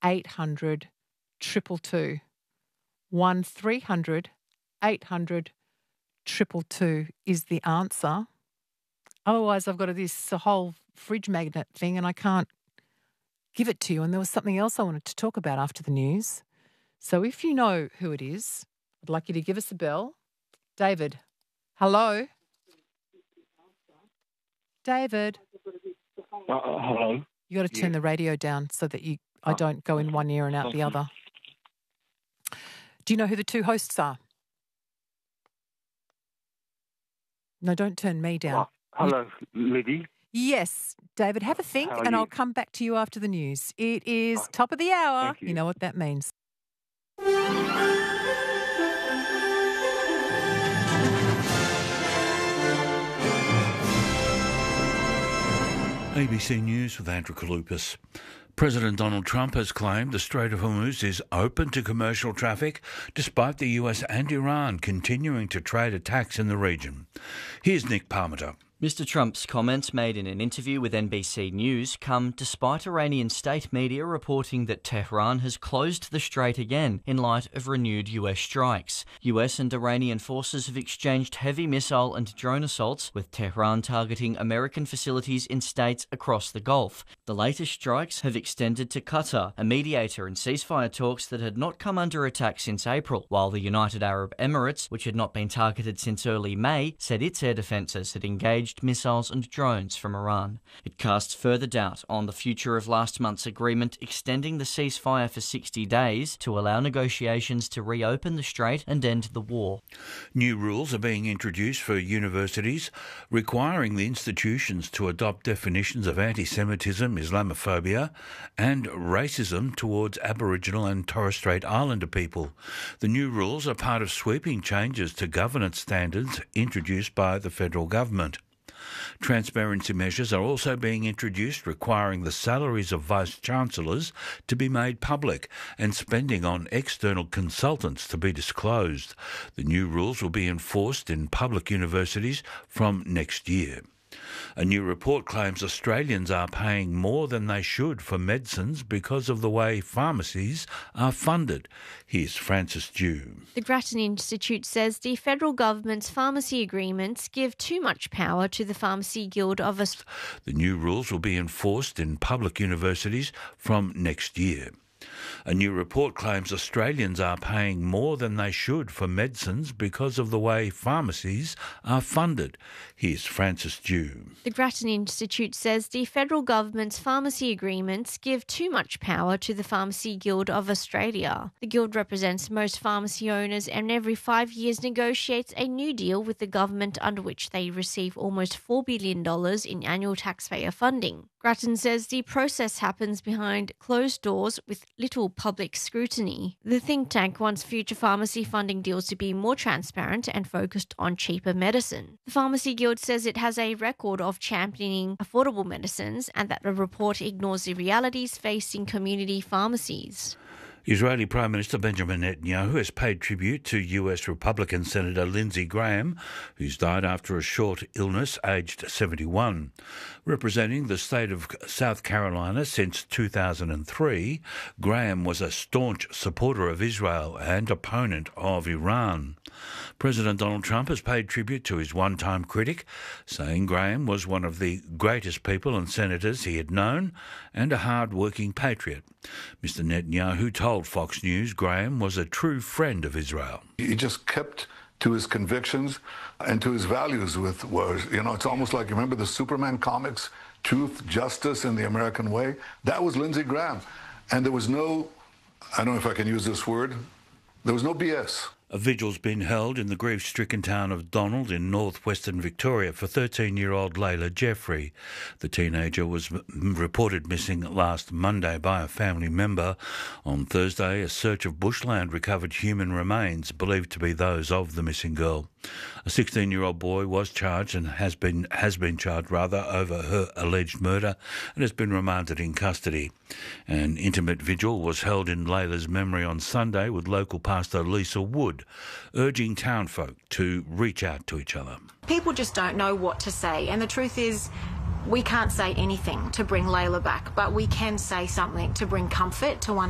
800 222. 1300 800 222 is the answer. Otherwise, I've got this whole fridge magnet thing and I can't give it to you. And there was something else I wanted to talk about after the news. So if you know who it is, I'd like you to give us a bell. David, hello? David? Hello? You got to turn the radio down so that I don't go in one ear and out the other. Do you know who the two hosts are? No, don't turn me down. Hello, Liddy. Yes, David, have a think and I'll come back to you after the news. It is top of the hour. Thank you. You know what that means. ABC News with Andrew Kalupas. President Donald Trump has claimed the Strait of Hormuz is open to commercial traffic, despite the US and Iran continuing to trade attacks in the region. Here's Nick Parmenter. Mr. Trump's comments made in an interview with NBC News come despite Iranian state media reporting that Tehran has closed the strait again in light of renewed US strikes. US and Iranian forces have exchanged heavy missile and drone assaults, with Tehran targeting American facilities in states across the Gulf. The latest strikes have extended to Qatar, a mediator in ceasefire talks that had not come under attack since April, while the United Arab Emirates, which had not been targeted since early May, said its air defences had engaged missiles and drones from Iran. It casts further doubt on the future of last month's agreement extending the ceasefire for 60 days to allow negotiations to reopen the strait and end the war. New rules are being introduced for universities requiring the institutions to adopt definitions of anti-Semitism, Islamophobia and racism towards Aboriginal and Torres Strait Islander people. The new rules are part of sweeping changes to governance standards introduced by the federal government. Transparency measures are also being introduced requiring the salaries of vice-chancellors to be made public and spending on external consultants to be disclosed. The new rules will be enforced in public universities from next year. A new report claims Australians are paying more than they should for medicines because of the way pharmacies are funded. Here's Frances Dew. The Grattan Institute says the federal government's pharmacy agreements give too much power to the Pharmacy Guild of Australia. The new rules will be enforced in public universities from next year. A new report claims Australians are paying more than they should for medicines because of the way pharmacies are funded. Here's Frances Dew. The Grattan Institute says the federal government's pharmacy agreements give too much power to the Pharmacy Guild of Australia. The guild represents most pharmacy owners and every 5 years negotiates a new deal with the government under which they receive almost $4 billion in annual taxpayer funding. Grattan says the process happens behind closed doors with little public scrutiny. The think tank wants future pharmacy funding deals to be more transparent and focused on cheaper medicine. The Pharmacy Guild says it has a record of championing affordable medicines and that the report ignores the realities facing community pharmacies. Israeli Prime Minister Benjamin Netanyahu has paid tribute to US Republican Senator Lindsey Graham, who's died after a short illness, aged 71. Representing the state of South Carolina since 2003, Graham was a staunch supporter of Israel and opponent of Iran. President Donald Trump has paid tribute to his one-time critic, saying Graham was one of the greatest people and senators he had known and a hard-working patriot. Mr. Netanyahu told Fox News Graham was a true friend of Israel. He just kept to his convictions and to his values with words. You know, it's almost like, you remember the Superman comics, Truth, Justice, and the American Way? That was Lindsey Graham. And there was no, I don't know if I can use this word, there was no BS. A vigil's been held in the grief-stricken town of Donald in northwestern Victoria for 13-year-old Layla Jeffrey. The teenager was reported missing last Monday by a family member. On Thursday, a search of bushland recovered human remains believed to be those of the missing girl. A 16-year-old boy was charged and has been charged over her alleged murder and has been remanded in custody. An intimate vigil was held in Layla's memory on Sunday with local pastor Lisa Wood, urging townfolk to reach out to each other. People just don't know what to say, and the truth is we can't say anything to bring Layla back, but we can say something to bring comfort to one